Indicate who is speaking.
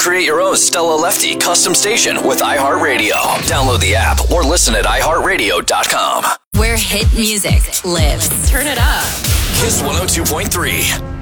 Speaker 1: Create your own Stella Lefty custom station with iHeartRadio. Download the app or listen at iHeartRadio.com.
Speaker 2: Where hit music lives.
Speaker 3: Turn it up.
Speaker 1: Kiss 102.3.